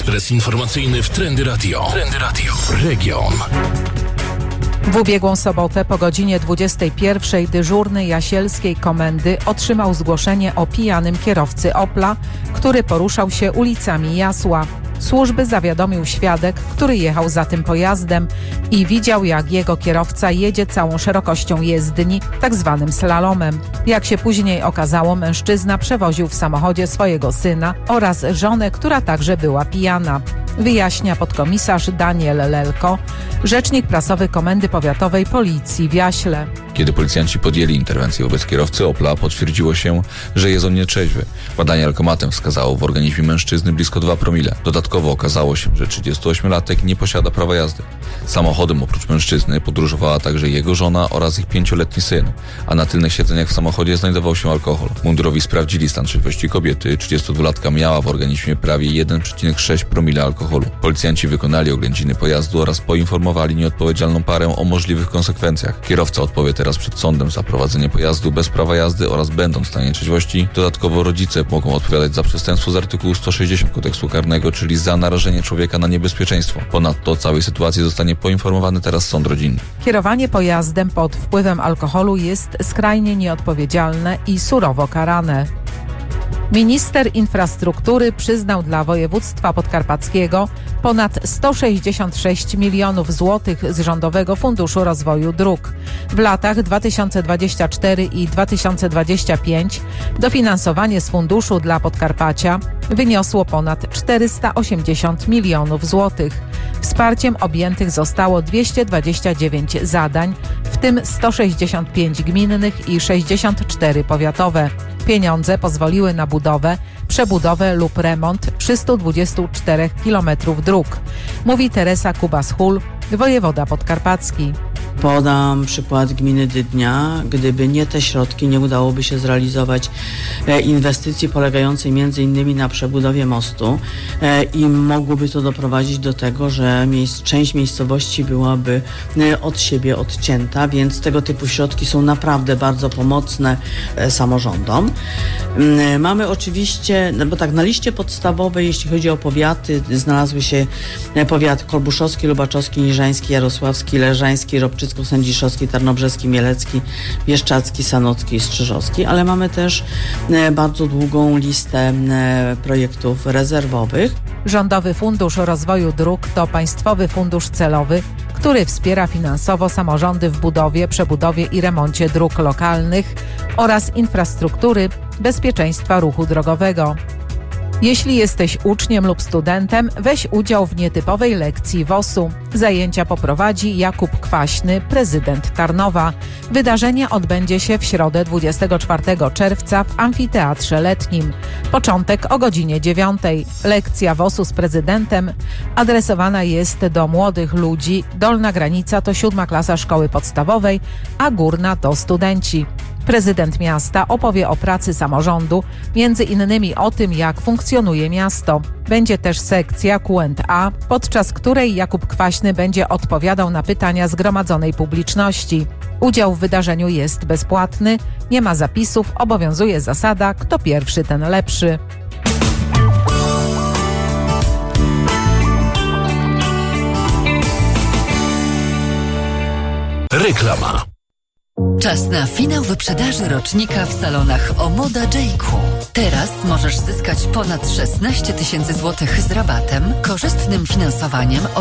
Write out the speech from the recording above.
Ekspres informacyjny w Trendy Radio. Trendy Radio. Region. W ubiegłą sobotę po godzinie 21 dyżurny Jasielskiej Komendy otrzymał zgłoszenie o pijanym kierowcy Opla, który poruszał się ulicami Jasła. Służby zawiadomił świadek, który jechał za tym pojazdem i widział, jak jego kierowca jedzie całą szerokością jezdni, tak zwanym slalomem. Jak się później okazało, mężczyzna przewoził w samochodzie swojego syna oraz żonę, która także była pijana. Wyjaśnia podkomisarz Daniel Lelko, rzecznik prasowy Komendy Powiatowej Policji w Jaśle. Kiedy policjanci podjęli interwencję wobec kierowcy Opla, potwierdziło się, że jest on nietrzeźwy. Badanie alkomatem wskazało w organizmie mężczyzny blisko 2 promile. Dodatkowo okazało się, że 38-latek nie posiada prawa jazdy. Samochodem oprócz mężczyzny podróżowała także jego żona oraz ich 5-letni syn, a na tylnych siedzeniach w samochodzie znajdował się alkohol. Mundurowi sprawdzili stan trzeźwości kobiety. 32-latka miała w organizmie prawie 1,6 promile alkoholu. Policjanci wykonali oględziny pojazdu oraz poinformowali nieodpowiedzialną parę o możliwych konsekwencjach. Kierowca odpowie teraz przed sądem za prowadzenie pojazdu bez prawa jazdy oraz będąc w stanie trzeźwości. Dodatkowo rodzice mogą odpowiadać za przestępstwo z artykułu 160 Kodeksu Karnego, czyli za narażenie człowieka na niebezpieczeństwo. Ponadto o całej sytuacji zostanie poinformowany teraz sąd rodzinny. Kierowanie pojazdem pod wpływem alkoholu jest skrajnie nieodpowiedzialne i surowo karane. Minister infrastruktury przyznał dla województwa podkarpackiego ponad 166 milionów złotych z Rządowego Funduszu Rozwoju Dróg. W latach 2024 i 2025 dofinansowanie z funduszu dla Podkarpacia wyniosło ponad 480 milionów złotych. Wsparciem objętych zostało 229 zadań, w tym 165 gminnych i 64 powiatowe. Pieniądze pozwoliły na budowę, przebudowę lub remont 324 km dróg, mówi Teresa Kubas-Hul, wojewoda podkarpacki. Podam przykład gminy Dydnia. Gdyby nie te środki, nie udałoby się zrealizować inwestycji polegającej m.in. na przebudowie mostu i mogłoby to doprowadzić do tego, że część miejscowości byłaby od siebie odcięta, więc tego typu środki są naprawdę bardzo pomocne samorządom. Mamy oczywiście, bo tak na liście podstawowej, jeśli chodzi o powiaty, znalazły się powiat kolbuszowski, lubaczowski, niżański, jarosławski, leżański, ropczycko-sędziszowski, tarnobrzeski, mielecki, bieszczacki, sanocki i strzyżowski, ale mamy też bardzo długą listę projektów rezerwowych. Rządowy Fundusz Rozwoju Dróg to państwowy fundusz celowy, który wspiera finansowo samorządy w budowie, przebudowie i remoncie dróg lokalnych oraz infrastruktury bezpieczeństwa ruchu drogowego. Jeśli jesteś uczniem lub studentem, weź udział w nietypowej lekcji WOS-u. Zajęcia poprowadzi Jakub Kwaśny, prezydent Tarnowa. Wydarzenie odbędzie się w środę 24 czerwca w Amfiteatrze Letnim. Początek o godzinie 9. Lekcja WOS-u z prezydentem adresowana jest do młodych ludzi. Dolna granica to 7. klasa szkoły podstawowej, a górna to studenci. Prezydent miasta opowie o pracy samorządu, między innymi o tym, jak funkcjonuje miasto. Będzie też sekcja Q&A, podczas której Jakub Kwaśny będzie odpowiadał na pytania zgromadzonej publiczności. Udział w wydarzeniu jest bezpłatny, nie ma zapisów, obowiązuje zasada kto pierwszy, ten lepszy. Reklama. Czas na finał wyprzedaży rocznika w salonach Omoda J.Crew. Teraz możesz zyskać ponad 16 000 złotych z rabatem, korzystnym finansowaniem